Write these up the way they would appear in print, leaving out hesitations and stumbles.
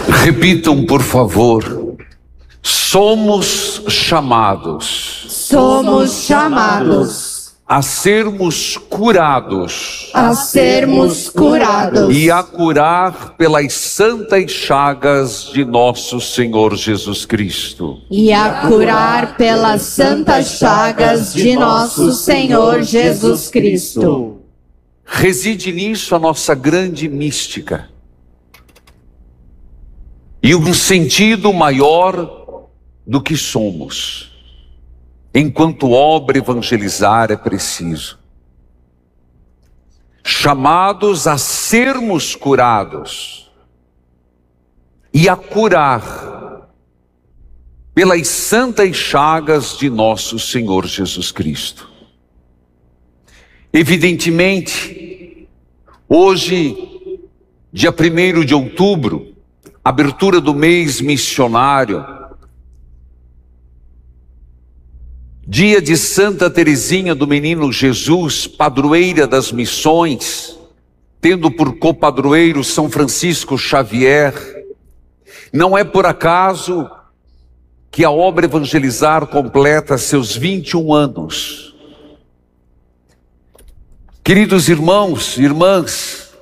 Repitam, por favor. Somos chamados. Somos chamados A sermos curados. a sermos curados E a curar pelas santas chagas de nosso Senhor Jesus Cristo. e a curar pelas santas chagas de nosso Senhor Jesus Cristo. Reside nisso a nossa grande mística. E um sentido maior do que somos. Enquanto obra evangelizar é preciso. Chamados a sermos curados e a curar pelas santas chagas de nosso Senhor Jesus Cristo. Evidentemente, hoje, dia 1º de outubro, abertura do mês missionário, dia de Santa Teresinha do Menino Jesus, padroeira das missões, tendo por copadroeiro São Francisco Xavier. Não é por acaso que a obra Evangelizar completa seus 21 anos. Queridos irmãos e irmãs,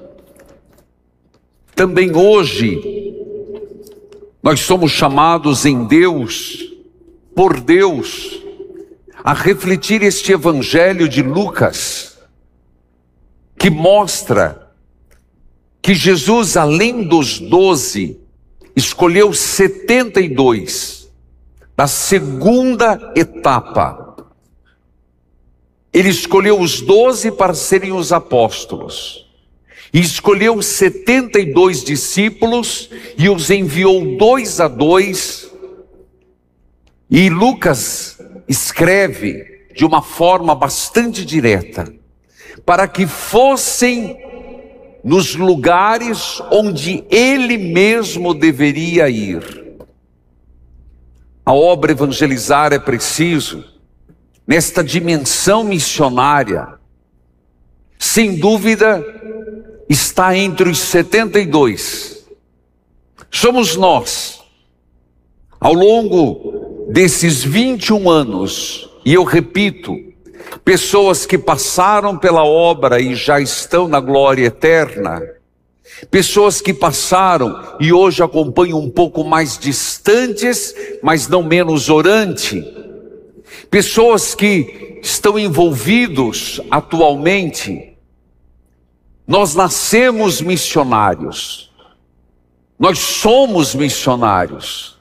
também hoje nós somos chamados em Deus, por Deus, a refletir este Evangelho de Lucas, que mostra que Jesus, além dos 12, escolheu 72 da segunda etapa. Ele escolheu os 12 para serem os apóstolos, e escolheu 72 discípulos e os enviou 2 a 2. E Lucas escreve de uma forma bastante direta, para que fossem nos lugares onde ele mesmo deveria ir. A obra Evangelizar é preciso, nesta dimensão missionária, sem dúvida, está entre os 72. Somos nós, ao longo desses 21 anos, e eu repito, pessoas que passaram pela obra e já estão na glória eterna, pessoas que passaram e hoje acompanham um pouco mais distantes, mas não menos orante, pessoas que estão envolvidos atualmente. Nós nascemos missionários, nós somos missionários.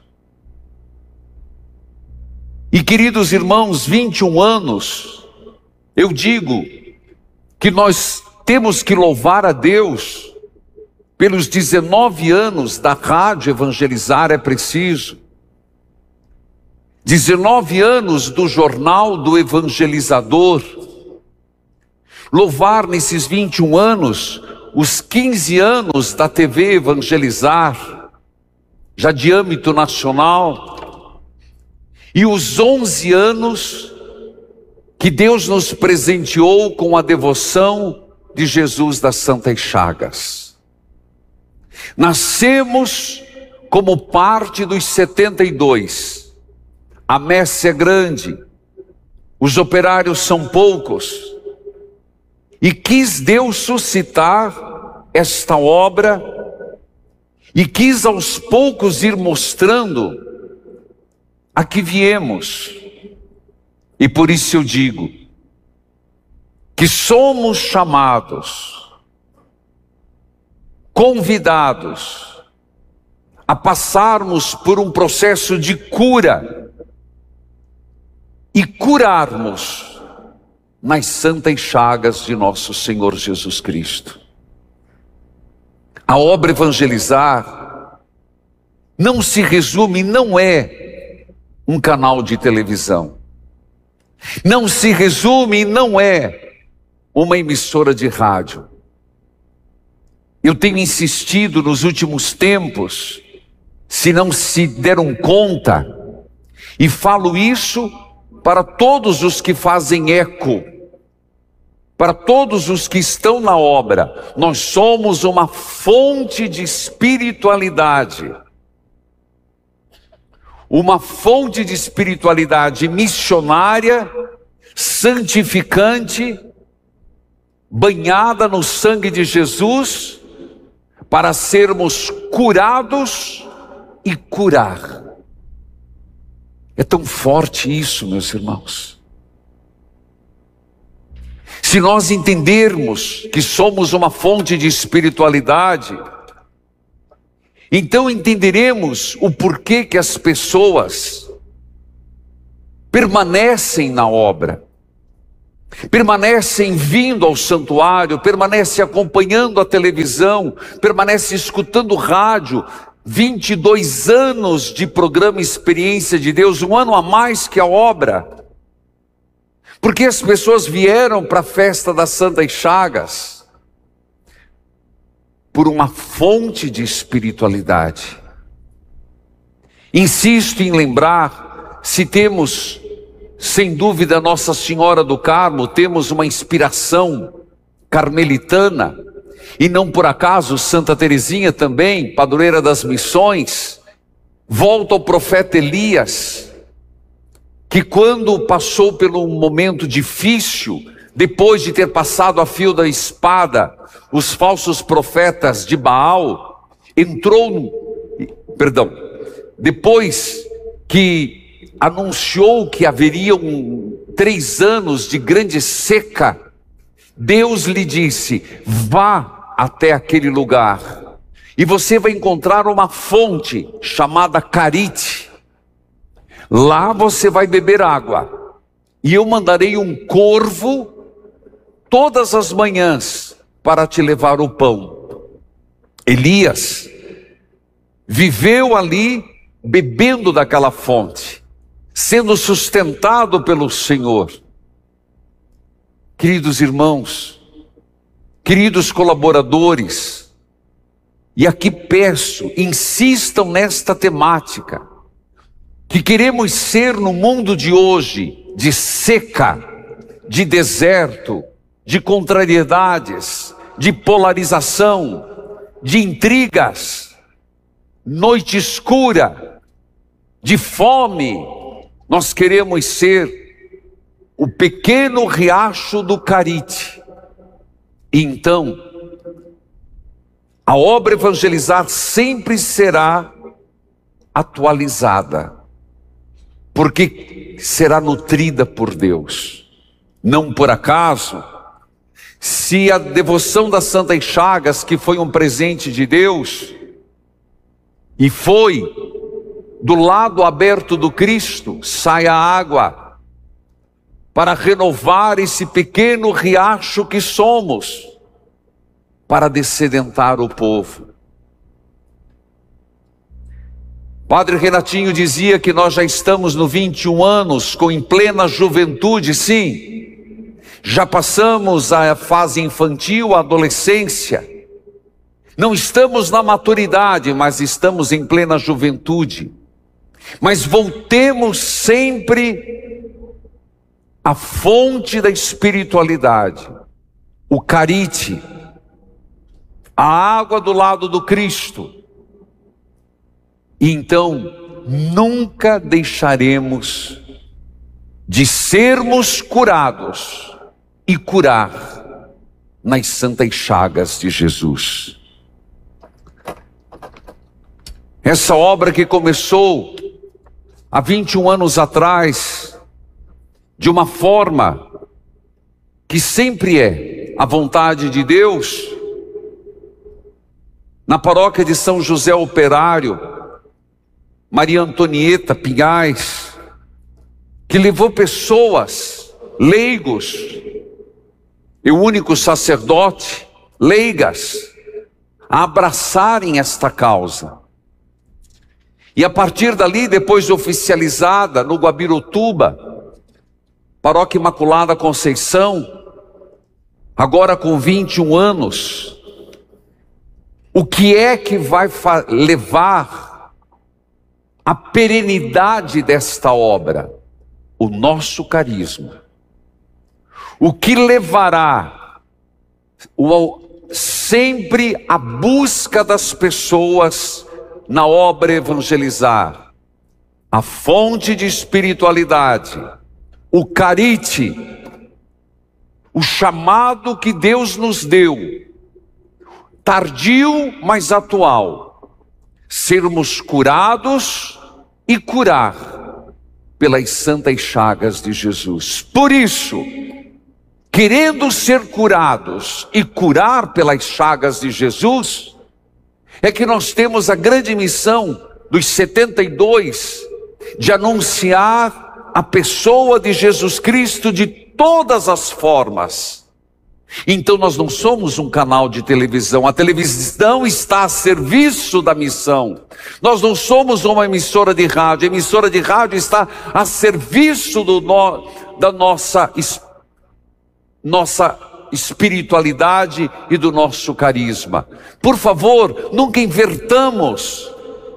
E queridos irmãos, 21 anos, eu digo que nós temos que louvar a Deus pelos 19 anos da Rádio Evangelizar é preciso, 19 anos do Jornal do Evangelizador, louvar nesses 21 anos os 15 anos da TV Evangelizar, já de âmbito nacional, e os 11 anos que Deus nos presenteou com a devoção de Jesus das Santas Chagas. Nascemos como parte dos 72. A messe é grande, os operários são poucos, e quis Deus suscitar esta obra, e quis aos poucos ir mostrando a que viemos. E por isso eu digo que somos chamados, convidados a passarmos por um processo de cura e curarmos nas santas chagas de nosso Senhor Jesus Cristo. A obra Evangelizar não se resume, não é um canal de televisão. Não se resume e não é uma emissora de rádio. Eu tenho insistido nos últimos tempos, se não se deram conta, e falo isso para todos os que fazem eco para todos os que estão na obra. Nós somos uma fonte de espiritualidade. Uma fonte de espiritualidade missionária, santificante, banhada no sangue de Jesus, para sermos curados e curar. É tão forte isso, meus irmãos. Se nós entendermos que somos uma fonte de espiritualidade, então entenderemos o porquê que as pessoas permanecem na obra, permanecem vindo ao santuário, permanecem acompanhando a televisão, permanecem escutando rádio. 22 anos de programa Experiência de Deus, um ano a mais que a obra. Porque as pessoas vieram para a festa das Santas Chagas por uma fonte de espiritualidade. Insisto em lembrar, se temos, sem dúvida, Nossa Senhora do Carmo, temos uma inspiração carmelitana, e não por acaso Santa Teresinha também, padroeira das missões, volta ao profeta Elias, que quando passou por um momento difícil, depois de ter passado a fio da espada, os falsos profetas de Baal, depois que anunciou que haveriam 3 anos de grande seca, Deus lhe disse: vá até aquele lugar, e você vai encontrar uma fonte chamada Carite. Lá você vai beber água, e eu mandarei um corvo todas as manhãs para te levar o pão. Elias viveu ali bebendo daquela fonte, sendo sustentado pelo Senhor. Queridos irmãos, queridos colaboradores, e aqui peço, insistam nesta temática, que queremos ser no mundo de hoje, de seca, de deserto, de contrariedades, de polarização, de intrigas, noite escura, de fome. Nós queremos ser o pequeno riacho do Carite. E então, a obra evangelizar sempre será atualizada, porque será nutrida por Deus. Não por acaso, se a devoção das Santas Chagas, que foi um presente de Deus, e foi do lado aberto do Cristo, sai a água, para renovar esse pequeno riacho que somos, para dessedentar o povo. Padre Renatinho dizia que nós já estamos no 21 anos, em plena juventude, sim. Já passamos a fase infantil, a adolescência. Não estamos na maturidade, mas estamos em plena juventude. Mas voltemos sempre à fonte da espiritualidade, o Carite, a água do lado do Cristo. E então, nunca deixaremos de sermos curados e curar nas Santas Chagas de Jesus. Essa obra que começou há 21 anos atrás, de uma forma que sempre é a vontade de Deus, na paróquia de São José Operário, Maria Antonieta Pinhais, que levou pessoas, leigos, e o único sacerdote, leigas, a abraçarem esta causa. E a partir dali, depois oficializada no Guabirutuba, Paróquia Imaculada Conceição, agora com 21 anos, o que é que vai levar a perenidade desta obra? O nosso carisma. o que levará sempre a busca das pessoas na obra evangelizar, a fonte de espiritualidade, o carite, o chamado que Deus nos deu, tardio, mas atual, sermos curados e curar pelas santas chagas de Jesus. Por isso, querendo ser curados e curar pelas chagas de Jesus, é que nós temos a grande missão dos 72 de anunciar a pessoa de Jesus Cristo de todas as formas. Então nós não somos um canal de televisão, a televisão está a serviço da missão. Nós não somos uma emissora de rádio, a emissora de rádio está a serviço da nossa espiritualidade e do nosso carisma. Por favor, nunca invertamos.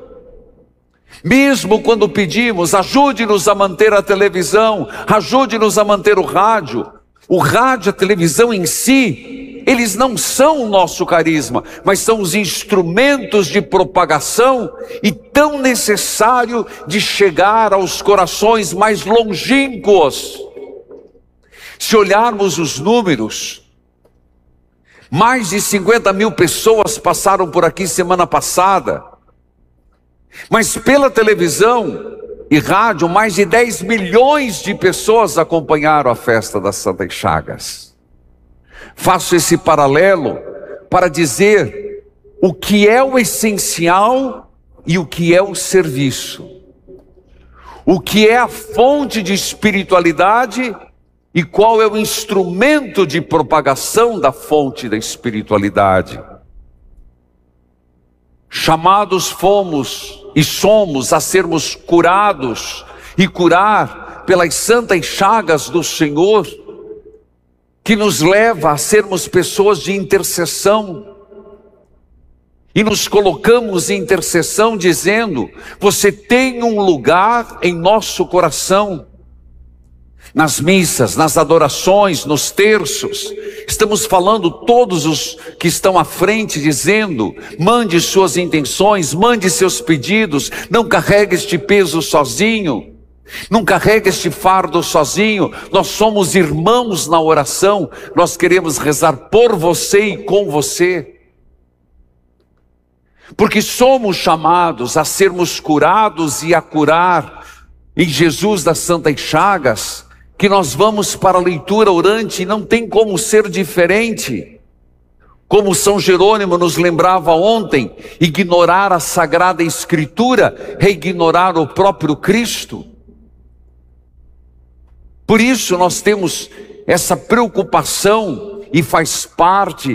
Mesmo quando pedimos, ajude-nos a manter a televisão, ajude-nos a manter o rádio, a televisão em si, eles não são o nosso carisma, mas são os instrumentos de propagação e tão necessário de chegar aos corações mais longínquos. Se olharmos os números, mais de 50 mil pessoas passaram por aqui semana passada, mas pela televisão e rádio, mais de 10 milhões de pessoas acompanharam a festa das Santas Chagas. Faço esse paralelo para dizer o que é o essencial e o que é o serviço. O que é a fonte de espiritualidade e qual é o instrumento de propagação da fonte da espiritualidade. Chamados fomos e somos a sermos curados e curar pelas santas chagas do Senhor, que nos leva a sermos pessoas de intercessão. E nos colocamos em intercessão dizendo: você tem um lugar em nosso coração. Nas missas, nas adorações, nos terços, estamos falando todos os que estão à frente, dizendo: mande suas intenções, mande seus pedidos, não carregue este peso sozinho, não carregue este fardo sozinho. Nós somos irmãos na oração, nós queremos rezar por você e com você, porque somos chamados a sermos curados e a curar em Jesus das Santas Chagas, que nós vamos para a leitura orante e não tem como ser diferente. Como São Jerônimo nos lembrava ontem, ignorar a Sagrada Escritura é ignorar o próprio Cristo. Por isso nós temos essa preocupação e faz parte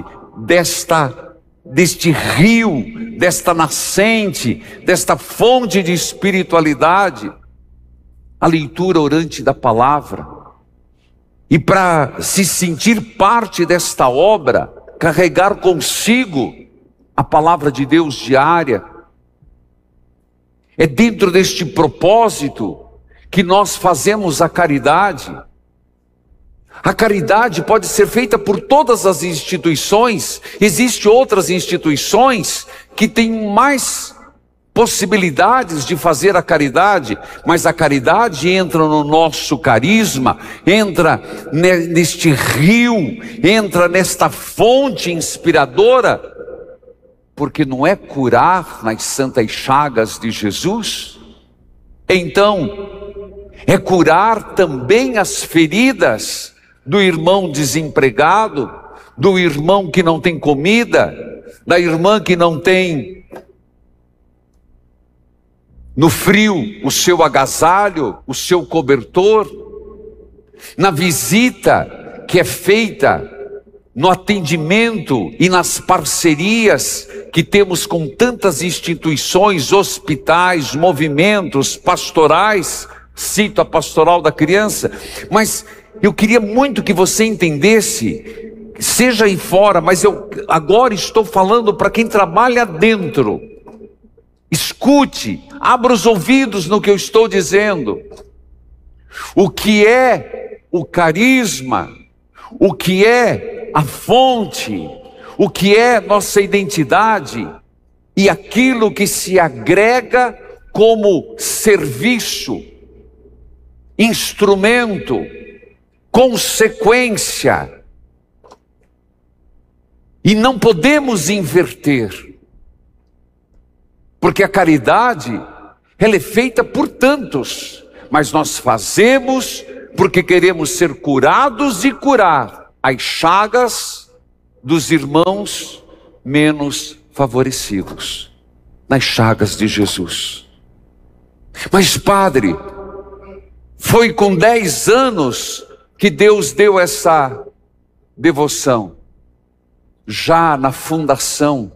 deste rio, desta nascente, desta fonte de espiritualidade, a leitura orante da palavra. E para se sentir parte desta obra, carregar consigo a palavra de Deus diária, é dentro deste propósito que nós fazemos a caridade. A caridade pode ser feita por todas as instituições. Existem outras instituições que têm mais possibilidades de fazer a caridade, mas a caridade entra no nosso carisma, entra neste rio, entra nesta fonte inspiradora, porque não é curar nas santas chagas de Jesus? Então, é curar também as feridas do irmão desempregado, do irmão que não tem comida, da irmã que não tem no frio o seu agasalho, o seu cobertor, na visita que é feita, no atendimento e nas parcerias que temos com tantas instituições, hospitais, movimentos pastorais. Cito a Pastoral da Criança, mas eu queria muito que você entendesse, seja aí fora, mas eu agora estou falando para quem trabalha dentro. Escute, abra os ouvidos no que eu estou dizendo. O que é o carisma, o que é a fonte, o que é nossa identidade e aquilo que se agrega como serviço, instrumento, consequência. E não podemos inverter, porque a caridade, ela é feita por tantos, mas nós fazemos porque queremos ser curados e curar as chagas dos irmãos menos favorecidos, nas chagas de Jesus. Mas padre, foi com 10 anos que Deus deu essa devoção. Já na fundação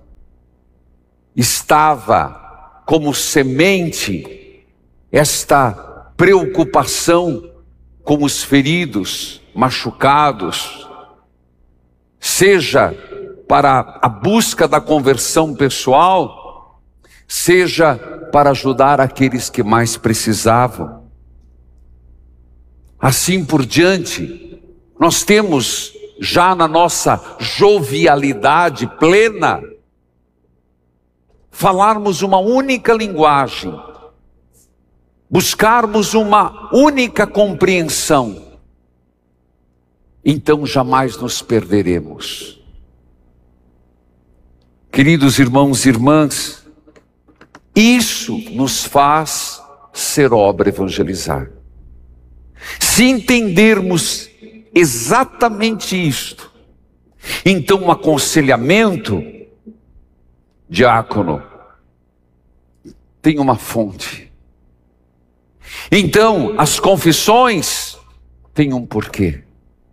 estava como semente esta preocupação com os feridos, machucados, seja para a busca da conversão pessoal, seja para ajudar aqueles que mais precisavam. Assim por diante, nós temos já na nossa jovialidade plena, falarmos uma única linguagem, buscarmos uma única compreensão, então jamais nos perderemos. Queridos irmãos e irmãs, isso nos faz ser obra evangelizar. Se entendermos exatamente isto, então o aconselhamento, diácono, tem uma fonte. Então as confissões têm um porquê.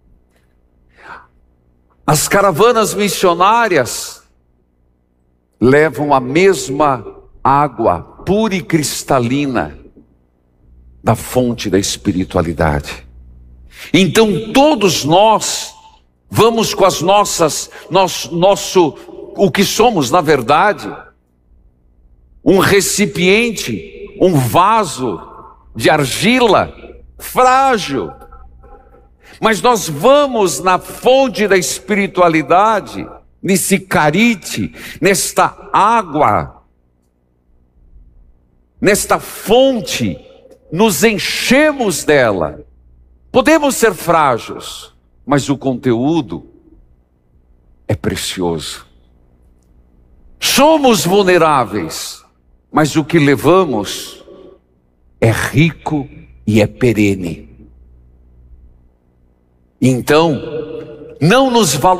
As caravanas missionárias levam a mesma água pura e cristalina da fonte da espiritualidade. Então todos nós vamos com as nossas, o que somos na verdade, um recipiente, um vaso de argila frágil, mas nós vamos na fonte da espiritualidade, nesse carite, nesta água, nesta fonte, nos enchemos dela. Podemos ser frágeis, mas o conteúdo é precioso. Somos vulneráveis, mas o que levamos é rico e é perene. Então, não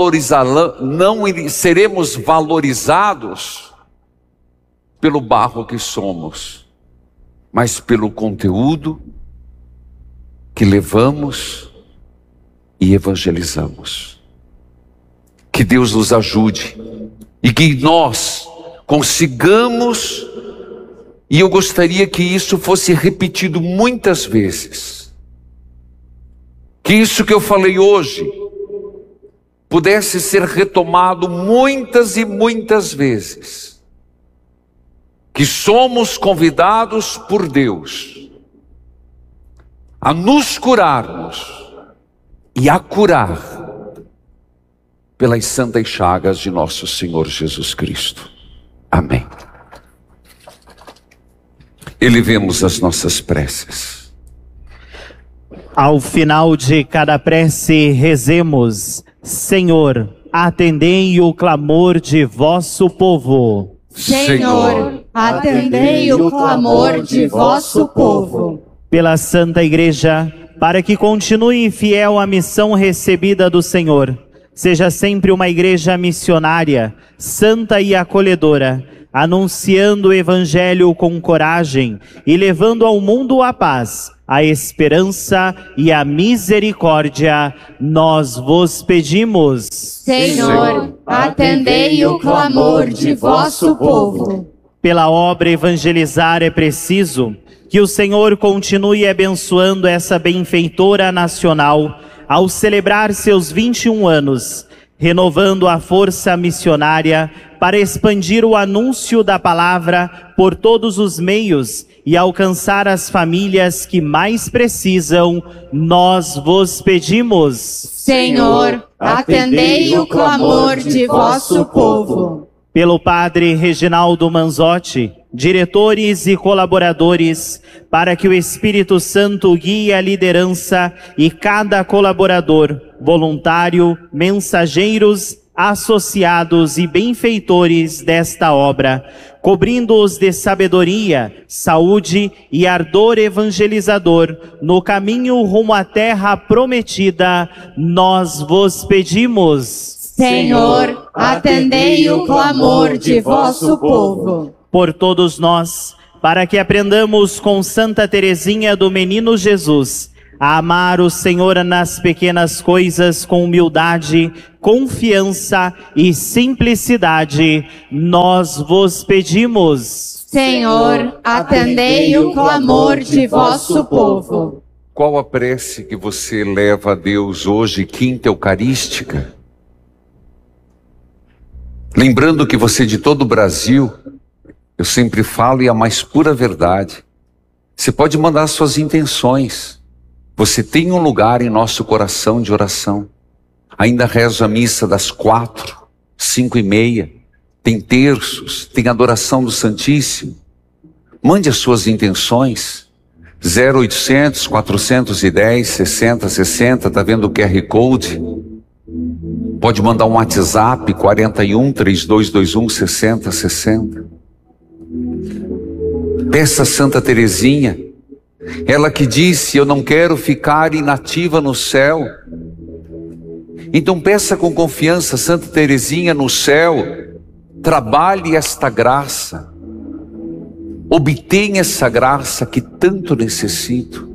seremos valorizados pelo barro que somos, mas pelo conteúdo que levamos e evangelizamos. Que Deus nos ajude e que nós consigamos, e eu gostaria que isso fosse repetido muitas vezes, que isso que eu falei hoje pudesse ser retomado muitas e muitas vezes, que somos convidados por Deus a nos curarmos e a curar pelas santas chagas de nosso Senhor Jesus Cristo. Amém. Elevemos as nossas preces. Ao final de cada prece, rezemos: Senhor, atendei o clamor de vosso povo. Senhor, atendei o clamor de vosso povo. Pela Santa Igreja, para que continue fiel à missão recebida do Senhor, seja sempre uma igreja missionária, santa e acolhedora, anunciando o Evangelho com coragem e levando ao mundo a paz, a esperança e a misericórdia, nós vos pedimos. Senhor, atendei o clamor de vosso povo. Pela obra evangelizar é preciso que o Senhor continue abençoando essa benfeitora nacional ao celebrar seus 21 anos, renovando a força missionária para expandir o anúncio da palavra por todos os meios e alcançar as famílias que mais precisam, nós vos pedimos. Senhor, atendei o clamor de vosso povo. Pelo Padre Reginaldo Manzotti, diretores e colaboradores, para que o Espírito Santo guie a liderança e cada colaborador, voluntário, mensageiros, associados e benfeitores desta obra, cobrindo-os de sabedoria, saúde e ardor evangelizador no caminho rumo à terra prometida, nós vos pedimos. Senhor, atendei o clamor de vosso povo. Por todos nós, para que aprendamos com Santa Teresinha do Menino Jesus a amar o Senhor nas pequenas coisas com humildade, confiança e simplicidade, nós vos pedimos. Senhor, atendei o clamor de vosso povo. Qual a prece que você leva a Deus hoje, quinta eucarística? Lembrando que você de todo o Brasil, eu sempre falo e a mais pura verdade, você pode mandar suas intenções. Você tem um lugar em nosso coração de oração. Ainda rezo a missa das 4, 5h30, tem terços, tem adoração do Santíssimo. Mande as suas intenções. 0800 410 60 60, tá vendo o QR Code? Pode mandar um WhatsApp, 41 3221 60 60. Peça a Santa Teresinha, ela que disse, eu não quero ficar inativa no céu. Então peça com confiança, Santa Teresinha, no céu, trabalhe esta graça, obtenha essa graça que tanto necessito.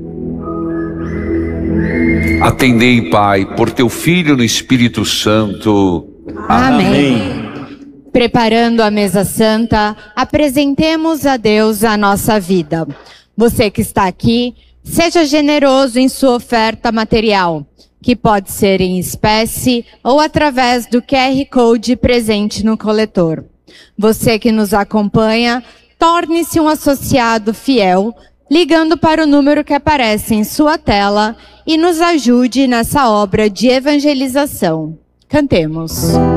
Atendei, Pai, por teu Filho no Espírito Santo. Amém. Preparando a mesa santa, apresentemos a Deus a nossa vida. Você que está aqui, seja generoso em sua oferta material, que pode ser em espécie ou através do QR Code presente no coletor. Você que nos acompanha, torne-se um associado fiel, ligando para o número que aparece em sua tela e nos ajude nessa obra de evangelização. Cantemos.